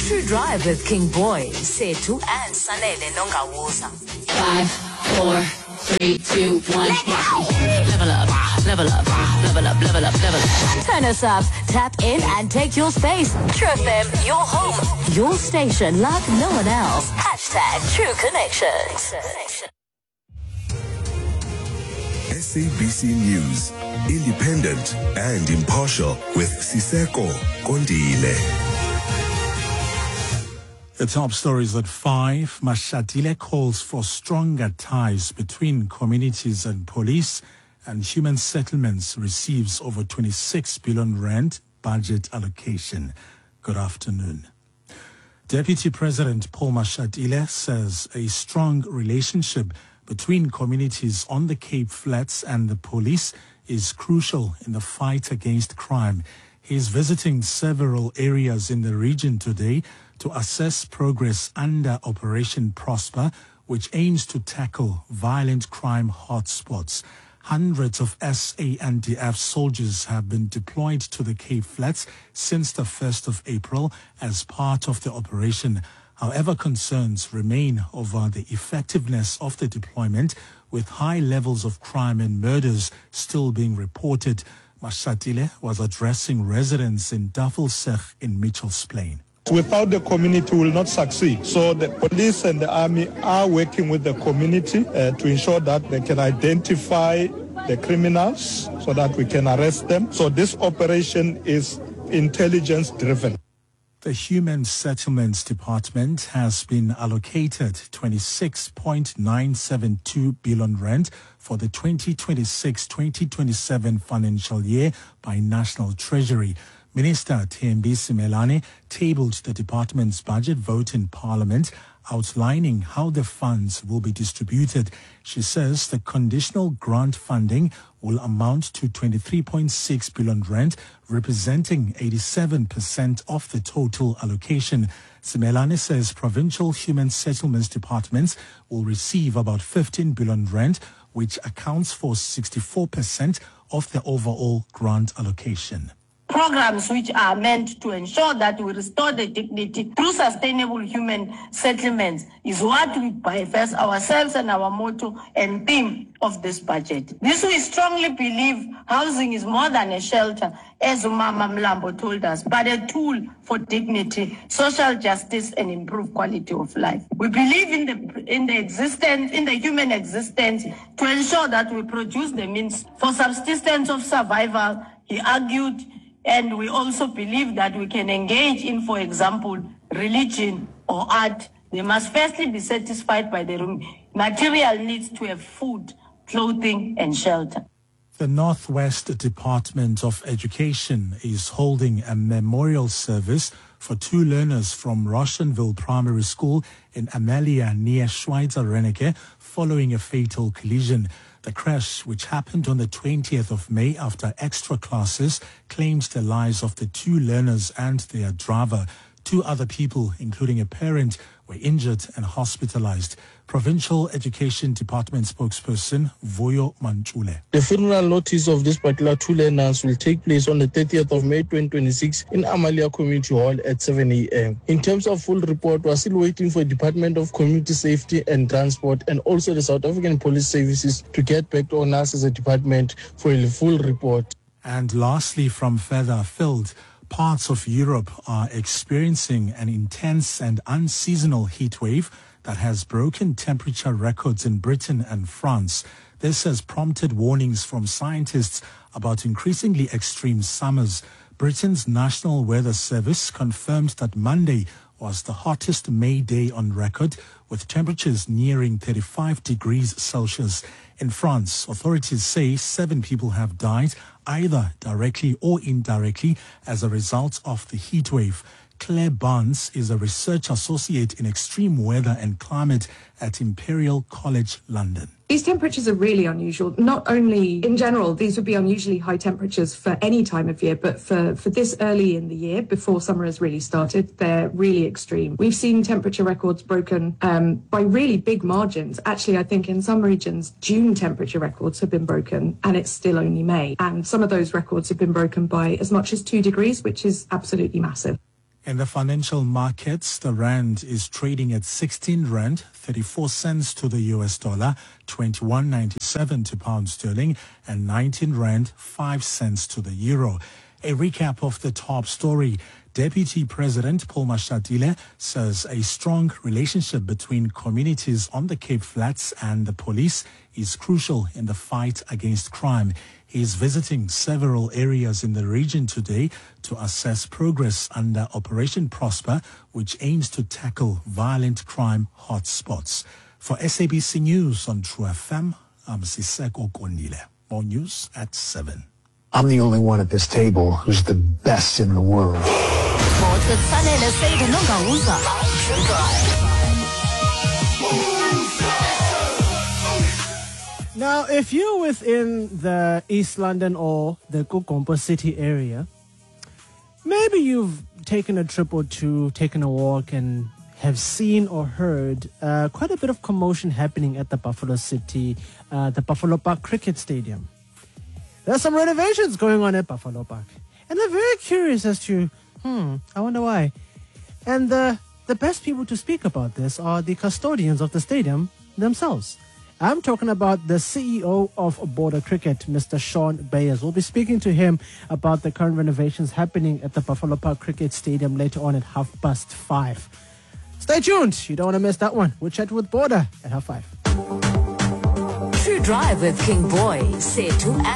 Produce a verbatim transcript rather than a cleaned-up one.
True Drive with King Boy, Setu, and Sanele Nongawusa. Five, four, three, two, one. Level up, level up, level up, level up, level up. Turn us up, tap in, and take your space. True F M, your home, your station like no one else. Hashtag True Connections. S A B C News, independent and impartial with Siseko Kondile. The top stories at five. Mashatile calls for stronger ties between communities and police, and Human Settlements receives over twenty-six billion rand budget allocation. Good afternoon. Deputy President Paul Mashatile says a strong relationship between communities on the Cape Flats and the police is crucial in the fight against crime. He is visiting several areas in the region today to assess progress under Operation Prosper, which aims to tackle violent crime hotspots. Hundreds of S A N D F soldiers have been deployed to the Cape Flats since the first of April as part of the operation. However, concerns remain over the effectiveness of the deployment, with high levels of crime and murders still being reported. Mashatile was addressing residents in Duffelsig in Mitchell's Plain. Without the community, we will not succeed. So the police and the army are working with the community uh, to ensure that they can identify the criminals so that we can arrest them. So this operation is intelligence driven. The Human Settlements Department has been allocated twenty-six point nine seven two billion rand for the twenty twenty-six twenty twenty-seven financial year by National Treasury. Minister Thembi Simelane tabled the department's budget vote in Parliament, outlining how the funds will be distributed. She says the conditional grant funding will amount to twenty-three point six billion rand, representing eighty-seven percent of the total allocation. Simelane says provincial human settlements departments will receive about fifteen billion rand, which accounts for sixty-four percent of the overall grant allocation. Programs which are meant to ensure that we restore the dignity through sustainable human settlements is what we manifest ourselves and our motto and theme of this budget. This we strongly believe housing is more than a shelter, as Umama Mlambo told us, but a tool for dignity, social justice, and improved quality of life. We believe in the in the existence, in the human existence, to ensure that we produce the means for subsistence of survival, he argued. And we also believe that we can engage in, for example, religion or art. They must firstly be satisfied by the material needs to have food, clothing, and shelter. The Northwest Department of Education is holding a memorial service for two learners from Roshenville Primary School in Amalia near Schweitzer Reneke following a fatal collision. The crash, which happened on the twentieth of May after extra classes, claims the lives of the two learners and their driver. Two other people, including a parent, were injured and hospitalized. Provincial Education Department spokesperson Voyo Manchule. The funeral notice of this particular two learners will take place on the thirtieth of May twenty twenty-six in Amalia Community Hall at seven a.m. In terms of full report, we are still waiting for the Department of Community Safety and Transport and also the South African Police Services to get back on us as a department for a full report. And lastly, from further afield, parts of Europe are experiencing an intense and unseasonal heat wave that has broken temperature records in Britain and France. This has prompted warnings from scientists about increasingly extreme summers. Britain's National Weather Service confirmed that Monday was the hottest May day on record, with temperatures nearing thirty-five degrees Celsius. In France, authorities say seven people have died, either directly or indirectly, as a result of the heat wave. Claire Barnes is a research associate in extreme weather and climate at Imperial College London. These temperatures are really unusual. Not only in general, these would be unusually high temperatures for any time of year, but for, for this early in the year, before summer has really started, they're really extreme. We've seen temperature records broken um, by really big margins. Actually, I think in some regions, June temperature records have been broken, and it's still only May. And some of those records have been broken by as much as two degrees, which is absolutely massive. In the financial markets, the rand is trading at sixteen rand, thirty-four cents to the U S dollar, twenty-one ninety-seven to pound sterling, and nineteen rand, five cents to the euro. A recap of the top story. Deputy President Paul Mashatile says a strong relationship between communities on the Cape Flats and the police is crucial in the fight against crime. He is visiting several areas in the region today to assess progress under Operation Prosper, which aims to tackle violent crime hotspots. For S A B C News on True F M, I'm Siseko Kondile. More news at seven. I'm the only one at this table who's the best in the world. Now, if you're within the East London or the Kukompo city area, maybe you've taken a trip or two, taken a walk, and have seen or heard uh, quite a bit of commotion happening at the Buffalo City, uh, the Buffalo Park Cricket Stadium. There's some renovations going on at Buffalo Park. And I'm very curious as to, hmm, I wonder why. And the, the best people to speak about this are the custodians of the stadium themselves. I'm talking about the C E O of Border Cricket, Mister Sean Bayers. We'll be speaking to him about the current renovations happening at the Buffalo Park Cricket Stadium later on at half past five. Stay tuned. You don't want to miss that one. We'll chat with Border at half five. True Drive with King Boy, Setu and